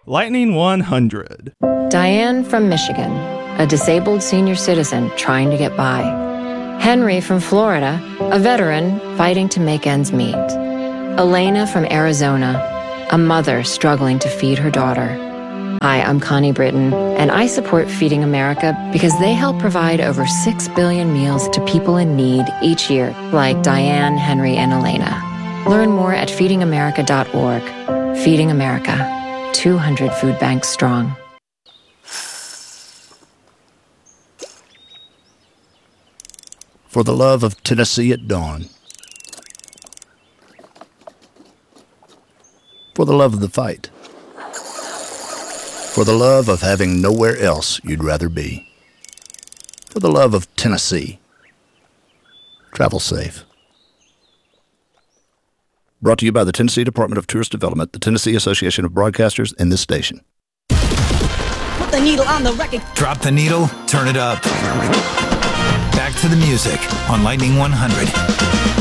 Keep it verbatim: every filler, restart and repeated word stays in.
Lightning one hundred. Diane from Michigan, a disabled senior citizen trying to get by. Henry from Florida, a veteran fighting to make ends meet. Elena from Arizona, a mother struggling to feed her daughter. Hi, I'm Connie Britton, and I support Feeding America because they help provide over six billion meals to people in need each year, like Diane, Henry, and Elena. Learn more at feeding america dot org. Feeding America, two hundred food banks strong. For the love of Tennessee at dawn. For the love of the fight. For the love of having nowhere else you'd rather be. For the love of Tennessee. Travel safe. Brought to you by the Tennessee Department of Tourist Development, the Tennessee Association of Broadcasters, and this station. Put the needle on the record. Drop the needle, turn it up. Back to the music on Lightning one hundred.